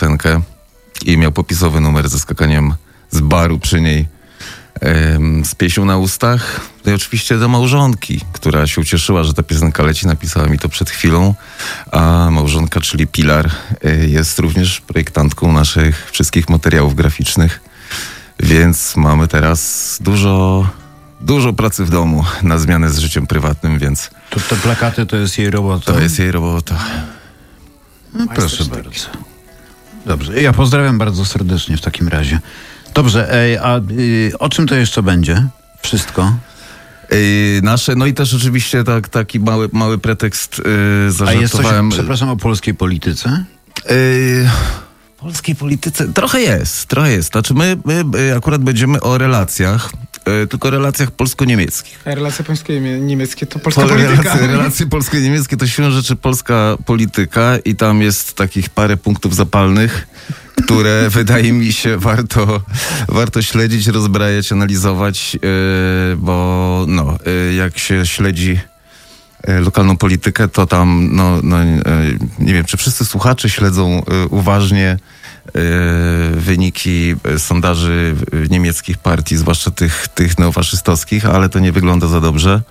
pękę i miał popisowy numer ze skakaniem z baru przy niej z pieśnią na ustach. No i oczywiście do małżonki, która się ucieszyła, że ta piosenka leci, napisała mi to przed chwilą, a małżonka, czyli Pilar, jest również projektantką naszych wszystkich materiałów graficznych, więc mamy teraz dużo pracy w domu na zmianę z życiem prywatnym, więc... To te plakaty to jest jej robota? To jest jej robota. No, proszę bardzo. Dobrze, ja pozdrawiam bardzo serdecznie w takim razie. Dobrze, o czym to jeszcze będzie? Wszystko? Nasze, no i też oczywiście taki mały pretekst zażartowałem. A jest coś, przepraszam, o polskiej polityce? Polskiej polityce trochę jest. Znaczy my akurat będziemy o relacjach, tylko relacjach polsko-niemieckich. A relacje polsko-niemieckie to polska polityka. Relacje polsko-niemieckie to siłą rzeczy polska polityka i tam jest takich parę punktów zapalnych, które wydaje mi się warto śledzić, rozbrajać, analizować, bo jak się śledzi lokalną politykę, to tam nie wiem, czy wszyscy słuchacze śledzą uważnie wyniki sondaży niemieckich partii, zwłaszcza tych neofaszystowskich, ale to nie wygląda za dobrze.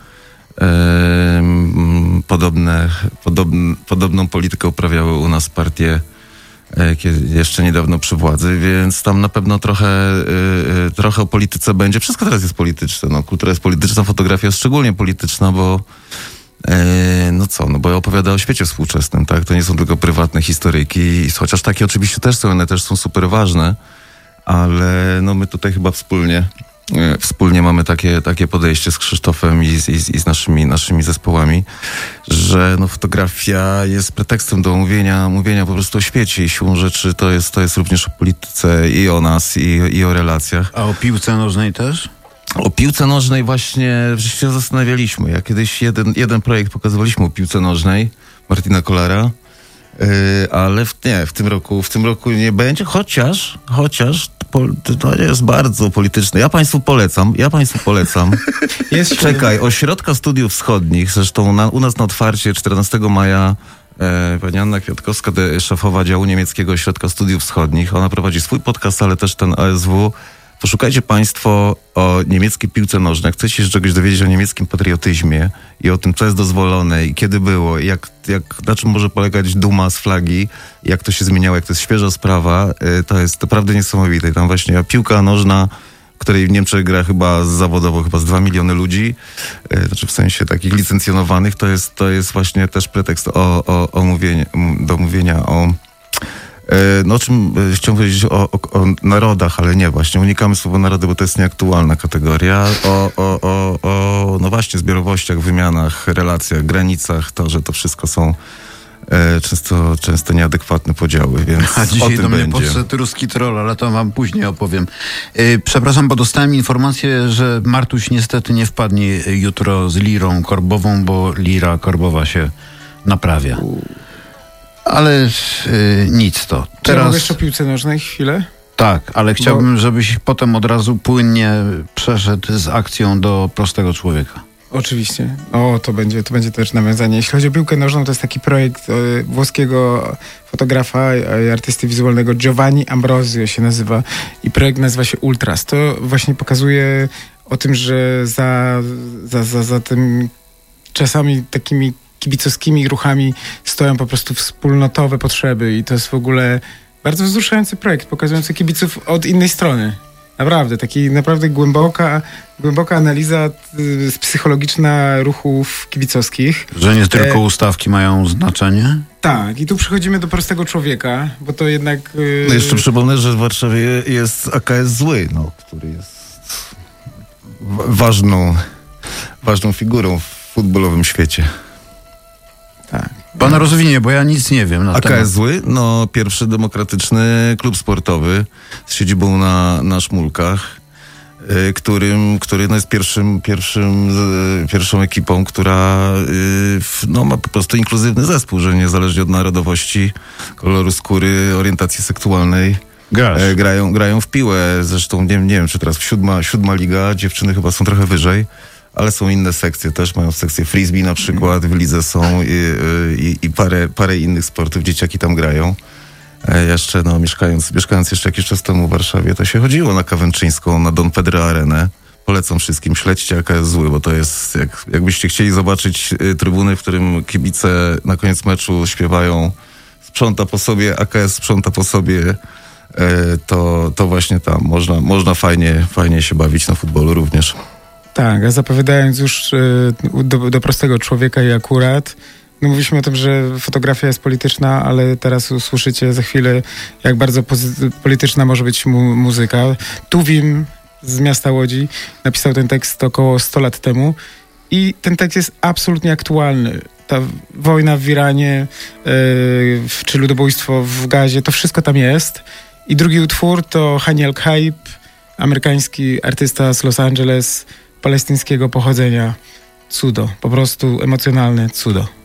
Podobną politykę uprawiały u nas partie jeszcze niedawno przy władzy, więc tam na pewno trochę o polityce będzie. Wszystko teraz jest polityczne. No, kultura jest polityczna, fotografia jest szczególnie polityczna, bo bo opowiada o świecie współczesnym, tak? To nie są tylko prywatne historyjki, chociaż takie oczywiście też są, one też są super ważne, ale my tutaj chyba wspólnie mamy takie podejście z Krzysztofem i z naszymi zespołami, że fotografia jest pretekstem do mówienia po prostu o świecie i siłą rzeczy to jest również o polityce i o nas i o relacjach. A o piłce nożnej też? O piłce nożnej właśnie się zastanawialiśmy. Ja kiedyś jeden projekt pokazywaliśmy o piłce nożnej Martina Kolara, ale w tym roku nie będzie, chociaż to jest bardzo polityczne. Ja państwu polecam. Czekaj, Ośrodka Studiów Wschodnich, zresztą u nas na otwarcie 14 maja pani Anna Kwiatkowska, szefowa działu niemieckiego Ośrodka Studiów Wschodnich. Ona prowadzi swój podcast, ale też ten ASW. Poszukajcie państwo o niemieckiej piłce nożnej. Jak chcecie się czegoś dowiedzieć o niemieckim patriotyzmie i o tym, co jest dozwolone i kiedy było, na czym może polegać duma z flagi, jak to się zmieniało, jak to jest świeża sprawa, to jest naprawdę niesamowite. I tam właśnie piłka nożna, której w Niemczech gra zawodowo z 2 miliony ludzi, znaczy w sensie takich licencjonowanych, to jest właśnie też pretekst do mówienia o... o czym chciałem powiedzieć o narodach, ale nie, właśnie unikamy słowa narody, bo to jest nieaktualna kategoria. Właśnie zbiorowościach, wymianach, relacjach, granicach, to, że to wszystko są często nieadekwatne podziały, więc a dzisiaj o tym do mnie będzie. podszedł ruski troll, ale to wam później opowiem. Przepraszam, bo dostałem informację, że Martuś niestety nie wpadnie jutro z Lirą Korbową, bo Lira Korbowa się naprawia. Ale nic to. Teraz... mogę jeszcze o piłce nożnej chwilę? Tak, ale chciałbym, żebyś potem od razu płynnie przeszedł z akcją do prostego człowieka. Oczywiście. To będzie też nawiązanie. Jeśli chodzi o piłkę nożną, to jest taki projekt włoskiego fotografa i artysty wizualnego Giovanni Ambrosio się nazywa i projekt nazywa się Ultras. To właśnie pokazuje o tym, że za tym czasami takimi kibicowskimi ruchami stoją po prostu wspólnotowe potrzeby i to jest w ogóle bardzo wzruszający projekt, pokazujący kibiców od innej strony. Naprawdę głęboka analiza psychologiczna ruchów kibicowskich. Że nie tylko ustawki mają znaczenie? Tak, i tu przechodzimy do prostego człowieka, bo to jednak... Jeszcze przypomnę, że w Warszawie jest AKS Zły, który jest ważną figurą w futbolowym świecie. Tak. Pan rozwinie, bo ja nic nie wiem na temat. AKS Zły, pierwszy demokratyczny klub sportowy z siedzibą na Szmulkach, który jest pierwszą ekipą, która ma po prostu inkluzywny zespół, że niezależnie od narodowości, koloru skóry, orientacji seksualnej grają w piłę. Zresztą nie wiem, czy teraz siódma liga, dziewczyny chyba są trochę wyżej. Ale są inne sekcje też, mają sekcję frisbee na przykład, w lidze są i parę innych sportów, dzieciaki tam grają. Jeszcze mieszkając jeszcze jakiś czas temu w Warszawie, to się chodziło na Kawęczyńską, na Don Pedro Arenę. Polecam wszystkim, śledźcie AKS zły, bo to jest, jakbyście chcieli zobaczyć trybuny, w którym kibice na koniec meczu śpiewają sprząta po sobie, AKS sprząta po sobie, to właśnie tam można fajnie się bawić na futbolu również. Tak, a zapowiadając już do prostego człowieka i akurat, no mówiliśmy o tym, że fotografia jest polityczna, ale teraz usłyszycie za chwilę, jak bardzo polityczna może być muzyka. Tuwim z miasta Łodzi napisał ten tekst około 100 lat temu i ten tekst jest absolutnie aktualny. Ta wojna w Iranie, czy ludobójstwo w Gazie, to wszystko tam jest. I drugi utwór to Hani Al-Khaib, amerykański artysta z Los Angeles, palestyńskiego pochodzenia. Cudo, po prostu emocjonalne cudo.